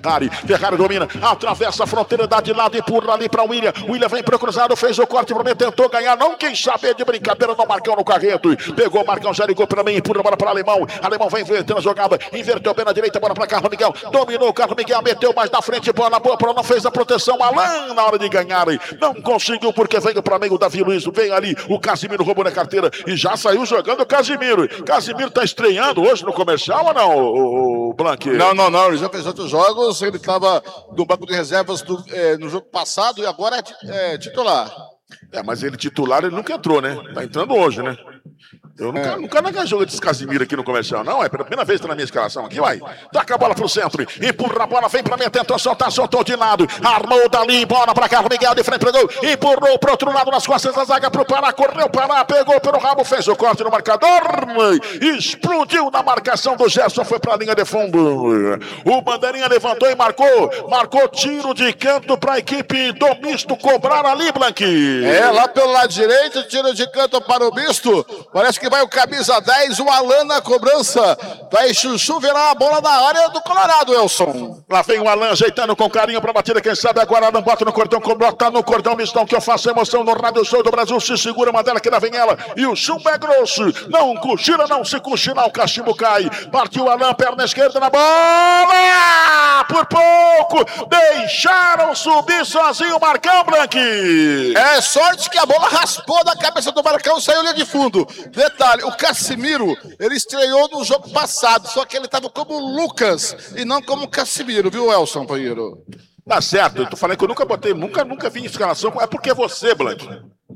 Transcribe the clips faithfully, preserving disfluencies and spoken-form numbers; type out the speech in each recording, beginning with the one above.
Ferrari, Ferrari domina, atravessa a fronteira, dá de lado, empurra ali para o William. William vem pro cruzado, fez o corte, tentou ganhar, não quis saber de brincadeira no Marcão no carreto. Pegou o Marcão, já ligou para mim, empurra a bola para Alemão. Alemão vem invertendo a jogada, inverteu bem na direita, bola para Carlos Miguel. Dominou o Carlos Miguel, meteu mais na frente, bola boa, não fez a proteção. Alan na hora de ganhar, não conseguiu porque veio para meio o Davi Luiz, vem ali, o Casimiro roubou na carteira e já saiu jogando o Casimiro. Casimiro tá estreando hoje no comercial ou não, o, o Blanc? Não, não, não, ele já fez outros jogos, ele estava no banco de reservas do, é, no jogo passado e agora é, é titular. É, mas ele titular, ele nunca entrou, né? Tá entrando hoje, né? Eu nunca, é. nunca, nunca jogo desse Casimiro aqui no comercial, não. É pela primeira vez que tá na minha escalação aqui, vai. Toca a bola pro centro, empurra a bola, vem pra mim, tentou soltar, soltou de lado. Armou dali, bola pra Carlos Miguel, de frente pro gol. Empurrou pro outro lado, nas costas da zaga pro Pará, correu Pará, pegou pelo rabo, fez o corte no marcador. Explodiu na marcação do Gerson, foi pra linha de fundo. O Bandeirinha levantou e marcou. Marcou tiro de canto pra equipe do misto cobrar ali, Blanqui. É, lá pelo lado direito, tiro de canto para o misto. Parece que vai o camisa dez, o Alan na cobrança. Vai chuchuverar a bola na área do Colorado, Elson. Lá vem o Alan ajeitando com carinho pra batida. Quem sabe agora não bota no cordão, bota no cordão mistão que eu faço emoção no Rádio Show do Brasil. Se segura, Mandela, que lá vem ela. E o chumbo é grosso. Não cochila, não se cochilar, o cachimbo cai. Partiu o Alan, perna esquerda na bola. Por pouco, deixaram subir sozinho o Marcão, Blanqui. É sorte que a bola raspou da cabeça do Marcão e saiu ali de fundo. Detalhe, o Casimiro, ele estreou no jogo passado, só que ele estava como Lucas e não como Casimiro, viu, Elson Panheiro? Tá certo, eu tô falando que eu nunca botei, nunca, nunca vi em escalação, é porque você, Blanc.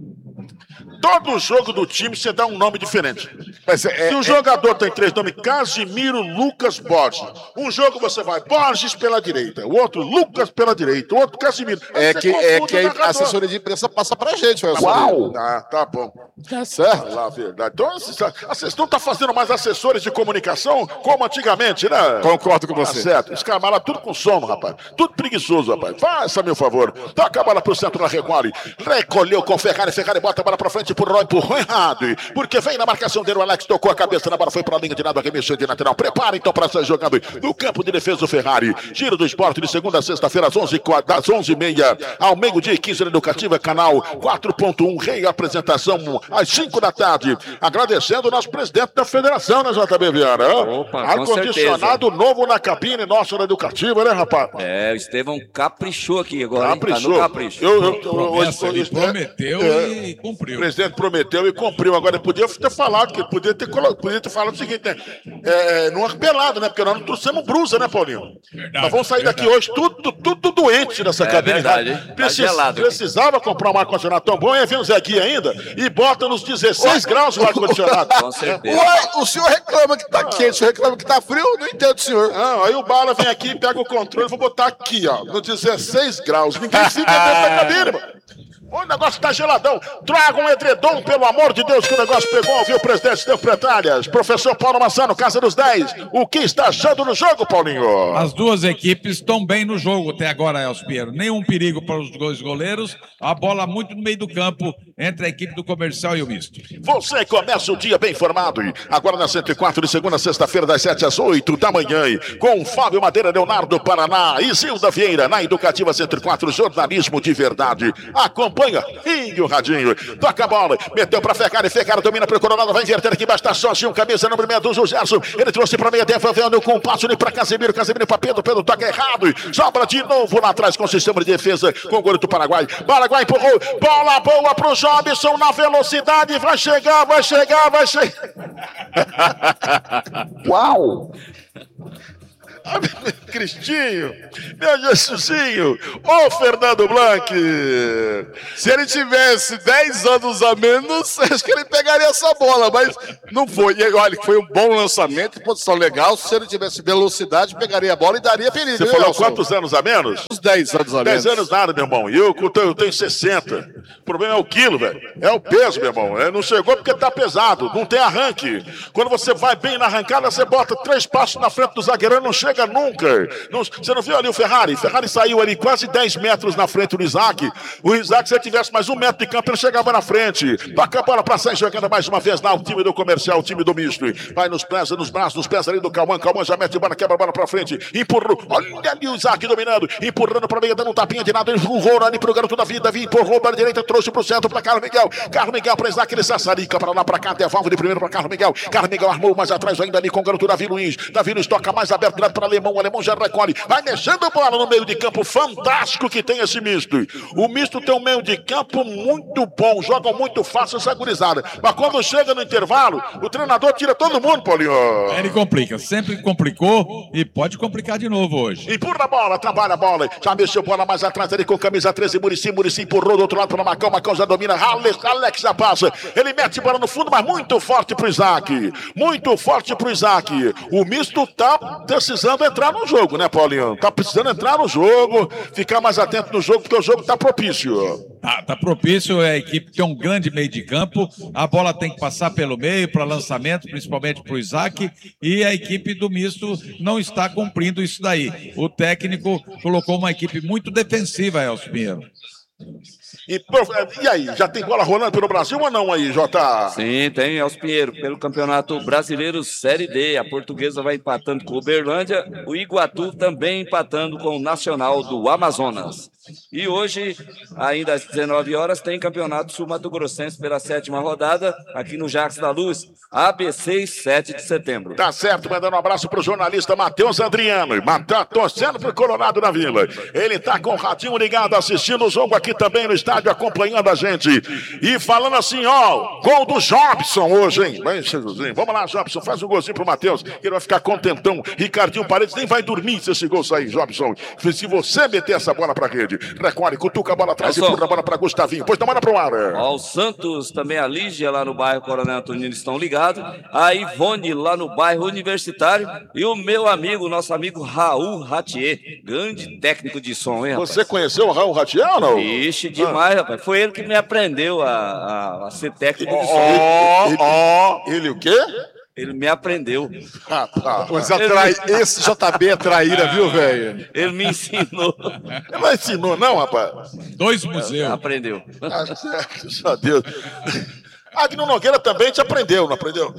Todo jogo do time você dá um nome diferente. Mas é, Se o é, jogador é... tem três nomes, Casimiro, Lucas, Borges. Um jogo você vai Borges pela direita, o outro Lucas pela direita, o outro Casimiro. É que, é que a assessoria de imprensa passa pra gente. Uau! Tá, tá bom. Tá certo. Lá, verdade. Então, vocês não tá fazendo mais assessores de comunicação como antigamente, né? Concordo com você. Tá certo. Os camaradas tudo com sono, rapaz. Tudo preguiçoso, rapaz. Faça, meu favor. Toca a bola pro centro da Recolhe. Recolheu com Ferrari. Ferrari bota a bola pra frente. Empurrou, empurrou errado, porque vem na marcação dele, o Alex tocou a cabeça na bola, foi para a linha de lado, arremessou de lateral, prepara então para sair jogando no campo de defesa do Ferrari. Giro do Esporte de segunda a sexta-feira às onze e meia ao meio-dia e quinze na Educativa, canal quatro ponto um, Rei, apresentação às cinco da tarde, agradecendo o nosso presidente da federação, né, J B Viana? Opa, ar-condicionado novo na cabine nossa na Educativa, né, rapaz? É, o Estevão caprichou aqui agora, caprichou. Tá no capricho. Eu, eu, eu, Promessa, eu, eu, ele prometeu é, e cumpriu. O presidente prometeu e cumpriu. Agora, ele podia ter falado, que podia ter, podia ter falado o seguinte, né? É, não arpelado, né? Porque nós não trouxemos brusa, né, Paulinho? Verdade, nós vamos sair verdade. daqui hoje tudo, tudo, tudo doente nessa é, cabine. Verdade, Precis, tá precisava comprar um ar-condicionado tão bom, e vem o Zé Guia ainda e bota nos dezesseis graus o ar-condicionado. Com certeza. Ué, o senhor reclama que tá ah. quente, o senhor reclama que tá frio, não entendo o senhor. Não, aí o Bala vem aqui, pega o controle, vou botar aqui, ó, no dezesseis graus. Ninguém fica dentro da cabine, mano. O negócio tá geladão. Traga um edredom, pelo amor de Deus, que o negócio pegou, viu, presidente de Pretárias? Professor Paulo Massano, Casa dos dez. O que está achando no jogo, Paulinho? As duas equipes estão bem no jogo até agora, Elcio Pinheiro. Nenhum perigo para os dois goleiros. A bola muito no meio do campo entre a equipe do Comercial e o Misto. Você começa o dia bem informado. Agora na cento e quatro, de segunda a sexta-feira, das sete às oito da manhã. Com Fábio Madeira, Leonardo Paraná e Zilda Vieira, na Educativa cento e quatro, jornalismo de verdade. Acompanhe. E o radinho, toca a bola, meteu pra Ferrari, Ferrari domina pro Coronado, vai inverter aqui, basta sozinho, camisa número meia dúzia, o Gerson, ele trouxe pra meia, devolvendo com um passo ali pra Casemiro, Casemiro pra Pedro, Pedro toca errado, sobra de novo lá atrás com o sistema de defesa, com o goleiro do Paraguai, Paraguai empurrou, bola boa pro Jobson na velocidade, vai chegar, vai chegar, vai chegar. Uau! Cristinho, meu Jesusinho, ô Fernando Blanc. Se ele tivesse dez anos a menos, acho que ele pegaria essa bola, mas não foi. E olha, foi um bom lançamento, posição legal. Se ele tivesse velocidade, pegaria a bola e daria perigo. Você falou quantos anos a menos? Uns dez anos a menos. dez anos nada, meu irmão. E eu, eu tenho sessenta. O problema é o quilo, velho. É o peso, meu irmão. É, não chegou porque tá pesado, não tem arranque. Quando você vai bem na arrancada, você bota três passos na frente do zagueirão, não chega nunca. nunca. Não, você não viu ali o Ferrari? O Ferrari saiu ali quase dez metros na frente do Isaac. O Isaac, se ele tivesse mais um metro de campo, ele chegava na frente. Toca a bola para sair jogando mais uma vez lá o time do Comercial, o time do misto. Vai nos pés, nos braços, nos pés ali do Cauã. Cauã já mete a bola, quebra a bola para frente. Empurrou. Olha ali o Isaac dominando. Empurrando para meio, dando um tapinha de nada. Empurrou ali pro garoto da vida. Davi empurrou para a direita, trouxe pro centro para Carlos Miguel. Carlos Miguel para Isaac, ele sassarica para lá, para cá. Devolve de primeiro para Carlos Miguel. Carlos Miguel armou mais atrás ainda ali com o garoto Davi Luiz. Davi Luiz toca mais aberto para o Alemão. O Alemão já recolhe. Vai mexendo bola no meio de campo. Fantástico que tem esse misto. O misto tem um meio de campo muito bom. Jogam muito fácil essa gurizada. Mas quando chega no intervalo, o treinador tira todo mundo, Paulinho. Ele complica. Sempre complicou e pode complicar de novo hoje. Empurra a bola, trabalha a bola. Já mexeu bola mais atrás ali com camisa treze. Muricy. Muricy empurrou do outro lado para o Macão. Macão já domina. Alex, Alex já passa. Ele mete bola no fundo, mas muito forte pro Isaac. Muito forte pro Isaac. O misto tá precisando entrar no jogo, né, Paulinho? Tá precisando entrar no jogo, ficar mais atento no jogo, porque o jogo tá propício. Tá, tá propício, a equipe tem um grande meio de campo, a bola tem que passar pelo meio para lançamento, principalmente pro Isaac, e a equipe do misto não está cumprindo isso daí. O técnico colocou uma equipe muito defensiva, Elcio Pinheiro. E, e aí, já tem bola rolando pelo Brasil ou não aí, Jota? Sim, tem, Elcio Pinheiro, pelo Campeonato Brasileiro Série D. A Portuguesa vai empatando com o Uberlândia, o Iguatu também empatando com o Nacional do Amazonas. E hoje, ainda às dezenove horas, tem Campeonato Sul-Mato-Grossense pela sétima rodada, aqui no Jacques da Luz, A B seis, sete de setembro. Tá certo, mandando um abraço pro jornalista Matheus Adriano, tá torcendo pro Colorado na Vila. Ele tá com o radinho ligado, assistindo o jogo aqui também no estádio, acompanhando a gente. E falando assim, ó, gol do Jobson hoje, hein? Vamos lá, Jobson, faz um golzinho pro Matheus, que ele vai ficar contentão. Ricardinho Paredes nem vai dormir se esse gol sair, Jobson. Se você meter essa bola pra rede, recolhe, cutuca a bola atrás e empurra a bola pra Gustavinho. Pois não, manda pro ar. Ó, o Santos, também a Lígia lá no bairro Coronel Antonino estão ligados. A Ivone lá no bairro Universitário. E o meu amigo, nosso amigo Raul Ratier, grande técnico de som, hein, rapaz? Você conheceu o Raul Ratier ou não? Ixi, demais, ah. rapaz. Foi ele que me aprendeu a, a, a ser técnico de som. Ó, ó, ele o quê? Ele me aprendeu. Ah, tá. Pois atrai... Esse J B é traíra, viu, velho? Ele me ensinou. Ele não ensinou, não, rapaz? Dois museus. Aprendeu. Ah, só Deus. Agno Nogueira também te aprendeu, não aprendeu?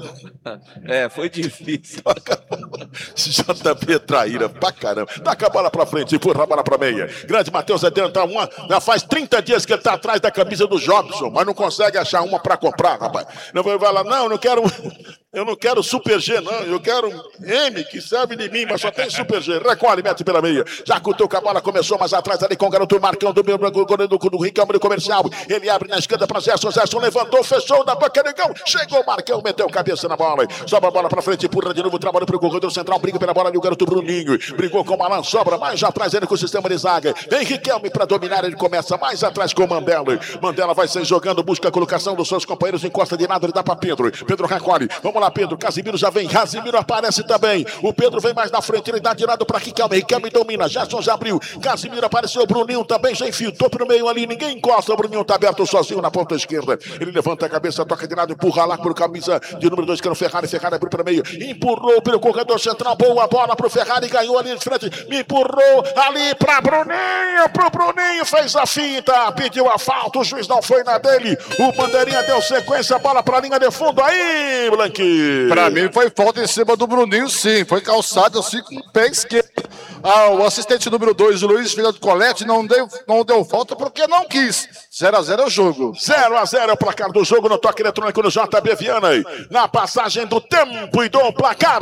É, foi difícil. Esse J B é traíra pra caramba. Taca a bola pra frente, empurra a bola pra meia. Grande Matheus adianta uma. Já faz trinta dias que ele tá atrás da camisa do Jobson, mas não consegue achar uma pra comprar, rapaz. Não vai lá, não, eu não quero. Eu não quero Super G, não. Eu quero M, que serve de mim, mas só tem Super G. Recolhe, mete pela meia. Já cutuca a bola, começou mais atrás ali com o garoto Marcão do, do, do, do, do Rincão do Comercial. Ele abre na esquerda para Gerson. Gerson levantou, fechou da boca, negão. Chegou o Marcão, meteu cabeça na bola. Sobe a bola para frente, empurra de novo, trabalha para o corredor central, briga pela bola ali o garoto Bruninho. Brigou com o Malan, sobra mais atrás ele com o sistema de zaga. Vem Riquelme para dominar, ele começa mais atrás com o Mandela. Mandela vai sair jogando, busca a colocação dos seus companheiros, encosta de nada, ele dá para Pedro. Pedro recolhe. Vamos lá, Pedro. Casimiro já vem, Casimiro aparece também. O Pedro vem mais na frente, ele dá de lado para Riquelme. Riquelme domina, Gerson já abriu. Casimiro apareceu, Bruninho também já infiltrou pro meio ali. Ninguém encosta, o Bruninho tá aberto sozinho na ponta esquerda. Ele levanta a cabeça, toca de lado, empurra lá pro camisa de número dois, que era o Ferrari. Ferrari abriu pro meio, empurrou pelo corredor central. Boa bola pro Ferrari, ganhou ali de frente. Empurrou ali pra Bruninho, pro Bruninho, fez a finta, pediu a falta. O juiz não foi na dele. O bandeirinha deu sequência, bola pra linha de fundo. Aí, Blanqui. Pra mim foi falta em cima do Bruninho, sim. Foi calçado assim com o pé esquerdo. Ah, o assistente número dois, o Luiz Filho de Colete, não deu, não deu falta porque não quis. zero a zero é o jogo. zero a zero é o placar do jogo no toque eletrônico do J B Viana. Na passagem do tempo e do placar.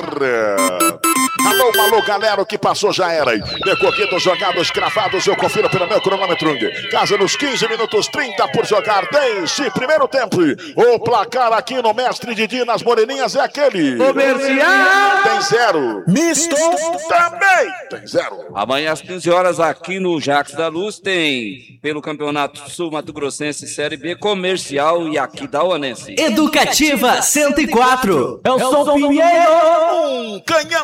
Alô, alô, galera, o que passou já era. Decorridos, jogados, cravados, eu confiro pelo meu cronômetro. Casa nos quinze minutos, trinta por jogar. Desde primeiro tempo. O placar aqui no Mestre Didi nas Moreninhas é aquele. Comercial. Tem zero. Misto. Também tem zero. Amanhã às quinze horas aqui no Jacques da Luz tem pelo Campeonato Sul-Mato-Grossense Série B, Comercial e Aquidauanense. Educativa cento e quatro. Eu sou Pinheiro. Um canhão no radinho.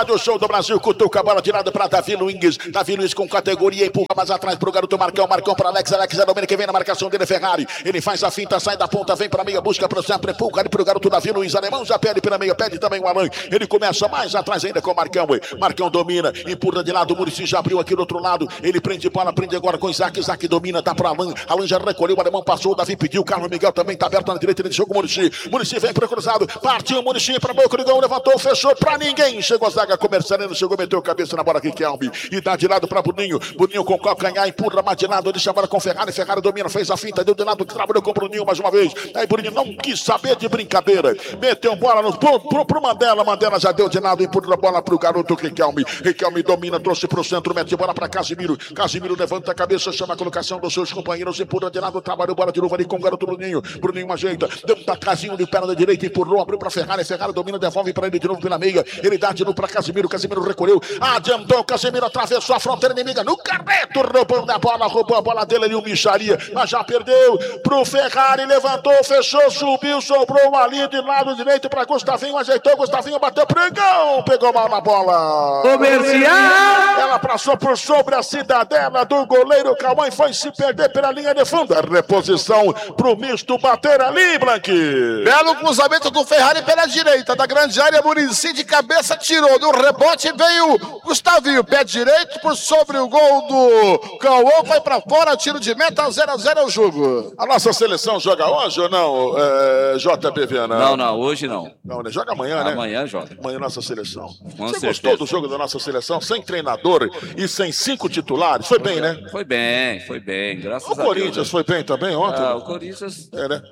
rádio show do Brasil, cutuca a bola tirada para Davi Luiz. Davi Luiz com categoria, empurra mais atrás pro garoto Marcão. Marcão para Alex. Alex é domínio que vem na marcação dele, Ferrari. Ele faz a finta, sai da ponta, vem para meia, busca pro centro, empurra ali pro garoto Davi Luiz. Alemão já pede pela meia, pede também o Alain. Ele começa mais atrás ainda com o Marcão. Marcão domina, empurra de lado. O Muricy já abriu aqui do outro lado. Ele prende bola, prende agora com Isaac. Isaac domina, tá para Alain. Alain já recolheu, o Alemão passou. O Davi pediu. O Carlos Miguel também tá aberto na direita. Ele joga o Muricy. Muricy vem pro cruzado. Partiu o Muricy para boca do gol. Levantou, fechou pra ninguém. Chegou a zaga comercialendo, chegou, meteu a cabeça na bola aqui, Kelme. E dá de lado pra Bruninho. Bruninho com calcanhar, empurra mais de lado. Deixa a bola com Ferrari. Ferrari domina, fez a finta, deu de lado, trabalhou com o Bruninho mais uma vez. Aí Bruninho não quis saber de brincadeira. Meteu bola no, pro, pro, pro Mandela. Mandela já deu de lado, empurra a bola pro garoto Riquelme. Riquelme domina, trouxe pro centro, mete bola pra Casimiro. Casimiro levanta a cabeça, chama a colocação dos seus companheiros, empurra de lado, trabalhou bola de novo ali com o garoto Bruninho. Bruninho ajeita, deu um tacazinho de perna da direita, empurrou, abriu pra Ferrari. Ferrari domina, devolve pra ele de novo pela meia. Ele dá de novo pra Casimiro. Casimiro recolheu, adiantou. Casimiro atravessou a fronteira inimiga no carreto, roubando a bola, roubou a bola dele ali, o Micharia, mas já perdeu pro Ferrari. Levantou, fechou, subiu, sobrou ali de lado direito pra Gustavinho. Ajeitou, Gustavinho bateu, pregão, pegou mal na bola. Comercial! Ela passou por sobre a cidadela do goleiro Cauã e foi se perder pela linha de fundo. A reposição pro misto bater ali, Blanqui. Belo cruzamento do Ferrari pela direita da grande área. Muricy de cabeça tirou do rebote, veio Gustavinho, pé direito por sobre o gol do Cauã, vai pra fora, tiro de meta, zero a zero o jogo. A nossa seleção joga hoje ou não, é, J B Viana? Não, não, hoje não. Não, né? Joga amanhã, né? Amanhã joga. Amanhã nossa seleção. Com Você certeza. gostou do jogo da nossa seleção? Sem treinador e sem cinco titulares? Foi bem, né? Foi bem, foi bem, graças O a Deus. Corinthians foi bem também ontem? Ah, o Corinthians... É, né?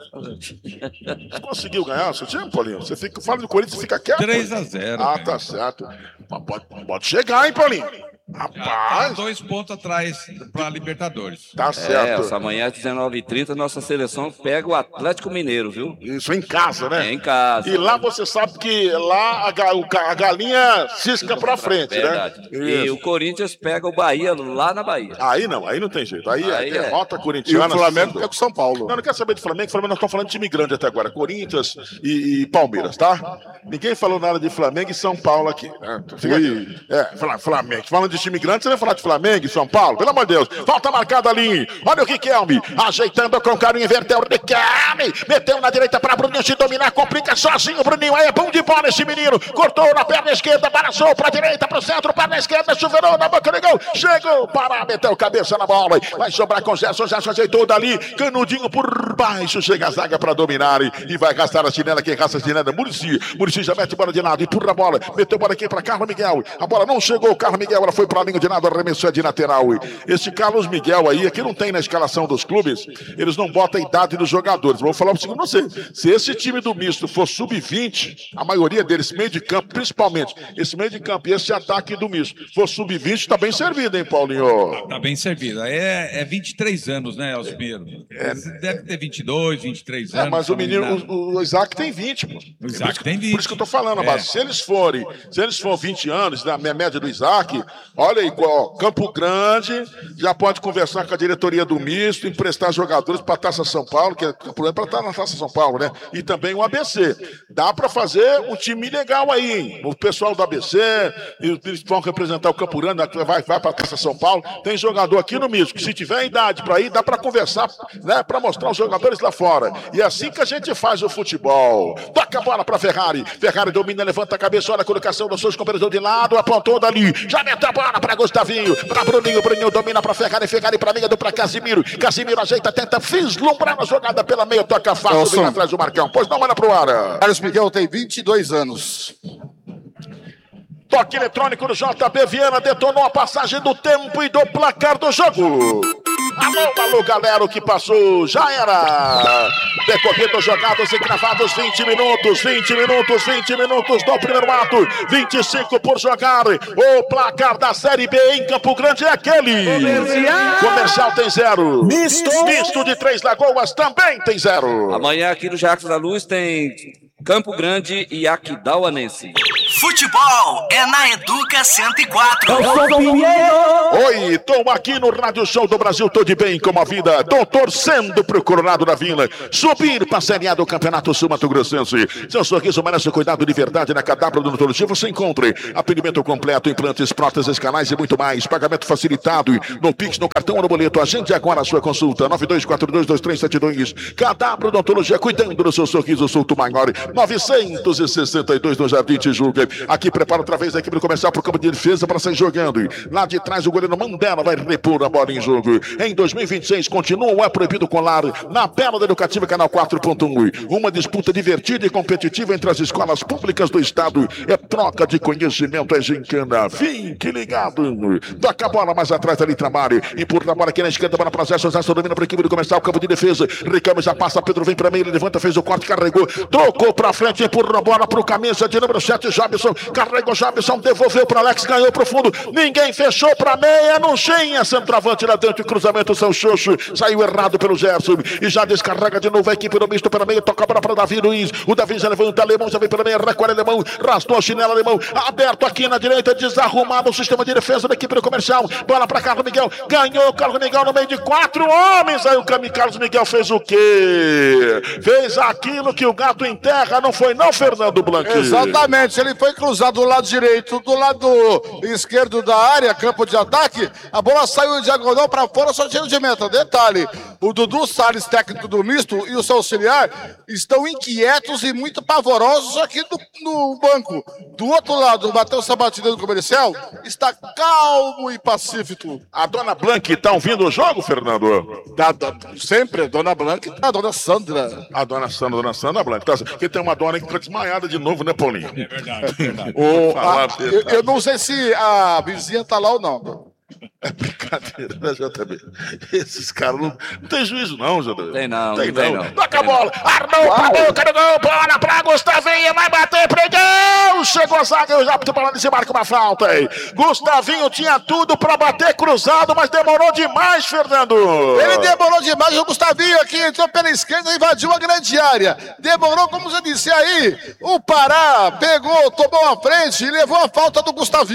Você conseguiu ganhar o seu time, Paulinho? Você fica, fala do Corinthians e fica quieto. três a zero. Ah, tá certo. Mas pode, pode chegar, hein, Paulinho? Tá Rapaz, dois pontos atrás para Libertadores. tá É, certo. essa amanhã às dezenove e trinta nossa seleção pega o Atlético Mineiro, viu? Isso em casa, né? É em casa. E lá você sabe que lá a, ga- o ga- a galinha cisca pra frente, Verdade. né? E Isso. o Corinthians pega o Bahia lá na Bahia. Aí não, aí não tem jeito. Aí, Aí é é. derrota E o corintiana. Flamengo sim. pega o São Paulo. Não, não quero saber de Flamengo. Flamengo nós estamos falando de time grande até agora. Corinthians e, e Palmeiras, tá? Ninguém falou nada de Flamengo e São Paulo aqui. né? Fica aqui. É, Fla- Flamengo. Falando de time grande, você vai falar de Flamengo e São Paulo? Pelo amor de Deus. Falta marcada ali. Olha o Riquelme. Ajeitando com carinho, inverteu o Riquelme. Meteu na direita para Bruninho se dominar. Complica sozinho o Bruninho. Aí é bom de bola esse menino. Cortou na perna esquerda, balançou para a direita, para o centro, perna esquerda, chuveirou na boca do gol. Chegou para meteu cabeça na bola. Vai sobrar com o Gerson. Gerson ajeitou dali. Canudinho por baixo. Chega a zaga para dominar. E, e vai gastar a chinela. Quem raça a chinela? Muricy. Muricy já mete bola de lado. Empurra a bola. Meteu bola aqui para Carlos Miguel. A bola não chegou. O Carlos Miguel ela foi para a linha de lado. Arremessou de lateral. Esse Carlos Miguel aí, aqui não tem na escalação dos clubes. Eles não botam a idade dos jogadores. Vou falar o seguinte pra você. Se esse time do misto for sub vinte, a maioria deles, meio de campo, principalmente, esse meio de campo e esse ataque do misto, for sub vinte, tá bem servido, hein, Paulinho? Tá bem servido. Aí É, é vinte e três anos, né, Elcimiro? Deve ter vinte e dois, vinte e três É, anos. mas se o não me menino, engano. o, o Isaac tem vinte, pô. O Isaac tem vinte. Por isso que eu tô falando, É. mas se eles forem, se eles forem vinte anos, na minha média do Isaac, olha aí, ó, Campo Grande, já pode conversar com a diretoria do misto, emprestar jogadores para a Taça São Paulo, que é para estar na Taça São Paulo, né? E também o A B C. Dá para fazer um time legal aí, hein? O pessoal do A B C, eles vão representar o Campo Grande, vai, vai para a Taça São Paulo. Tem jogador aqui no misto, que se tiver idade para ir, dá para conversar, né? Para mostrar os jogadores lá fora. E é assim que a gente faz o futebol. Toca a bola para Ferrari. Ferrari domina, levanta a cabeça, olha a colocação dos seus companheiros de lado, apontou dali. Já meteu a bola para Gustavinho, para Bruninho. Bruninho domina para Ferrari, Ferrari para meia, do para Casimiro. Casimiro ajeita, tenta vislumbrar na jogada pela meia, toca fácil, Nelson. vem atrás do Marcão. Pois não, manda pro ar. Carlos Miguel tem vinte e dois anos. Toque eletrônico do J B Viana, detonou a passagem do tempo e do placar do jogo. Alô, alô, galera, o que passou já era. Decorrido jogados e gravados, vinte minutos, vinte minutos, vinte minutos do primeiro ato, vinte e cinco por jogar. O placar da Série B em Campo Grande é aquele. Comercial. Comercial tem zero. Misto. Misto de Três Lagoas também tem zero. Amanhã aqui no Jacques da Luz tem Campo Grande e Aquidauanense. Futebol é na Educa cento e quatro. Oi, estou aqui no Rádio Show do Brasil, tô de bem com a vida, tô torcendo pro Coronado da Vila subir pra Série A do Campeonato Sul Mato Grossense. Seu sorriso merece cuidado de verdade na Cadáver Odontologia. Você encontra atendimento completo, implantes, próteses, canais e muito mais. Pagamento facilitado no Pix, no cartão ou no boleto. Agende agora a sua consulta. nove dois quatro dois, dois três sete dois. Cadáver Odontologia, cuidando do seu sorriso solto maior. novecentos e sessenta e dois no Jardim Tijuca. Aqui prepara outra vez a equipe do comercial pro campo de defesa para sair jogando. Lá de trás o goleiro Mandela vai repor a bola em jogo. Em dois mil e vinte e seis continua é proibido colar na tela da Educativa Canal quatro ponto um. Uma disputa divertida e competitiva entre as escolas públicas do estado. É troca de conhecimento, é gincana. Fique ligado. Toca a bola mais atrás ali, trabalho. Empurra a bola aqui na esquerda, bola para Zé. Zé domina para a equipe do comercial, campo de defesa. Ricame já passa, Pedro vem para meio, ele levanta, fez o corte, carregou, trocou para frente, empurra a bola para o camisa de número sete, Jabson. Carregou Jabson, devolveu para Alex, ganhou pro fundo. Ninguém fechou para meia, não tinha centroavante lá dentro. Cruzamento, São Xoxo. Saiu errado pelo Gerson. E já descarrega de novo a equipe do misto para meia. Toca a bola para Davi Luiz. O Davi já levanta, Alemão já vem pela meia. Recolhe Alemão. Rastou a chinela, Alemão. Aberto aqui na direita, desarrumado o sistema de defesa da equipe do comercial. Bola para Carlos Miguel. Ganhou o Carlos Miguel no meio de quatro homens. Aí o Carlos Miguel fez o quê? Fez aquilo que o gato enterra. Não foi não, Fernando Blanc? Exatamente. Ele foi cruzado do lado direito, do lado esquerdo da área, campo de ataque. A bola saiu diagonal para fora, só tiro de meta. Detalhe, o Dudu Salles, técnico do misto, e o seu auxiliar estão inquietos e muito pavorosos aqui do, no banco. Do outro lado, o Matheus Sabatini do comercial está calmo e pacífico. A dona Blanc tá ouvindo o jogo, Fernando? Da, da, sempre, a dona Blanc, a dona Sandra. A dona Sandra, a dona Sandra Blanc. Tá, porque tem uma dona que tá desmaiada de novo, né, Paulinho? É verdade, é verdade. O, a, eu, eu não sei se a vizinha tá lá ou não. É brincadeira, né, J B? Esses caras não, não tem juízo, não, J B. Tem não, tem não tem não. não. Toca a bola, armou pra boca do gol, bola pra Gustavinho, vai bater, prendeu! Chegou a zaga, o Japto para se marca uma falta, hein? Gustavinho tinha tudo pra bater cruzado, mas demorou demais, Fernando. Ele demorou demais, o Gustavinho aqui entrou pela esquerda e invadiu a grande área. Demorou, como você disse aí, o Pará pegou, tomou a frente e levou a falta do Gustavinho.